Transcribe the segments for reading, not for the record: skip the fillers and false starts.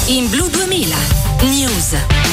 in Blu 2000 News.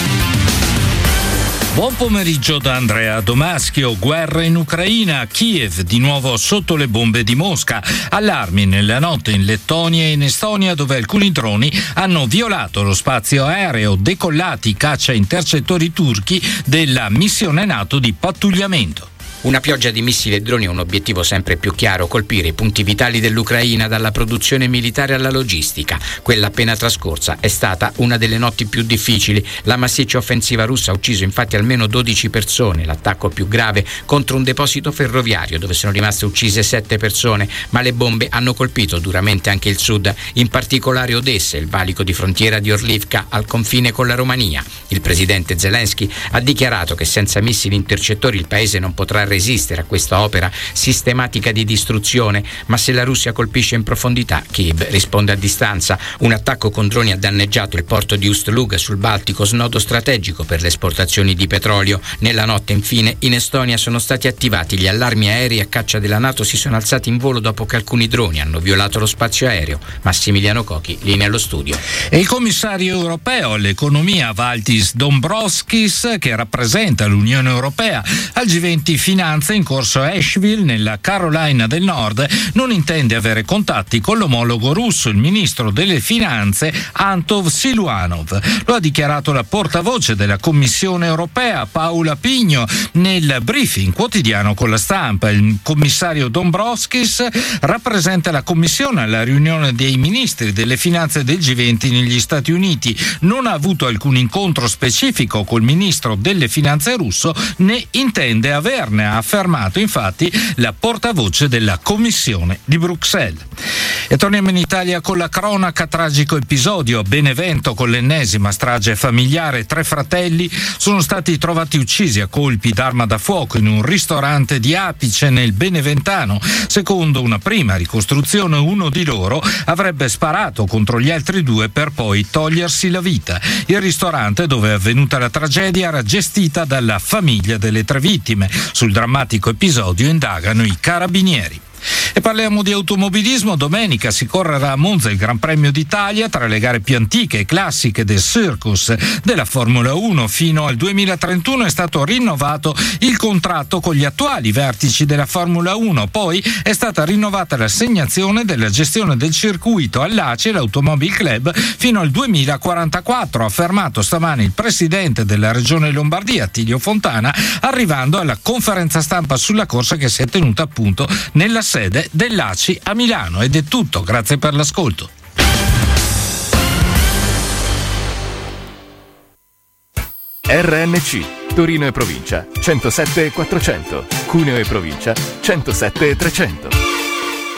Buon pomeriggio da Andrea Domaschio. Guerra in Ucraina, Kiev di nuovo sotto le bombe di Mosca. Allarmi nella notte in Lettonia e in Estonia, dove alcuni droni hanno violato lo spazio aereo, decollati caccia intercettori turchi della missione NATO di pattugliamento. Una pioggia di missili e droni ha un obiettivo sempre più chiaro: colpire i punti vitali dell'Ucraina, dalla produzione militare alla logistica. Quella appena trascorsa è stata una delle notti più difficili. La massiccia offensiva russa ha ucciso infatti almeno 12 persone, l'attacco più grave contro un deposito ferroviario dove sono rimaste uccise 7 persone, ma le bombe hanno colpito duramente anche il sud, in particolare Odessa, il valico di frontiera di Orlivka al confine con la Romania. Il presidente Zelensky ha dichiarato che senza missili intercettori il paese non potrà resistere a questa opera sistematica di distruzione, ma se la Russia colpisce in profondità, Kiev risponde a distanza. Un attacco con droni ha danneggiato il porto di Ust-Luga sul Baltico, snodo strategico per le esportazioni di petrolio. Nella notte, infine, in Estonia sono stati attivati gli allarmi aerei a caccia della NATO, si sono alzati in volo dopo che alcuni droni hanno violato lo spazio aereo. Massimiliano Cocchi, linea allo studio. E il commissario europeo all'economia Valdis Dombrovskis, che rappresenta l'Unione Europea al G20 Finanza in corso a Asheville, nella Carolina del Nord, non intende avere contatti con l'omologo russo, il ministro delle finanze Antov Siluanov. Lo ha dichiarato la portavoce della Commissione Europea Paula Pigno nel briefing quotidiano con la stampa. Il commissario Dombrovskis rappresenta la Commissione alla riunione dei ministri delle finanze del G20 negli Stati Uniti. Non ha avuto alcun incontro specifico col ministro delle finanze russo, né intende averne, ha affermato infatti la portavoce della Commissione di Bruxelles. E torniamo in Italia con la cronaca: tragico episodio a Benevento con l'ennesima strage familiare. 3 fratelli sono stati trovati uccisi a colpi d'arma da fuoco in un ristorante di Apice nel Beneventano. Secondo una prima ricostruzione, uno di loro avrebbe sparato contro gli altri 2 per poi togliersi la vita. Il ristorante dove è avvenuta la tragedia era gestita dalla famiglia delle 3 vittime. Sul drammatico episodio indagano i carabinieri. E parliamo di automobilismo. Domenica si correrà a Monza il Gran Premio d'Italia, tra le gare più antiche e classiche del circus della Formula 1. Fino al 2031 è stato rinnovato il contratto con gli attuali vertici della Formula 1. Poi è stata rinnovata l'assegnazione della gestione del circuito all'ACE, l'Automobile Club, fino al 2044, ha affermato stamane il presidente della Regione Lombardia, Attilio Fontana, arrivando alla conferenza stampa sulla corsa che si è tenuta appunto nella sede dell'ACI a Milano. Ed è tutto, grazie per l'ascolto. RNC Torino e provincia 107 400, Cuneo e provincia 107 300.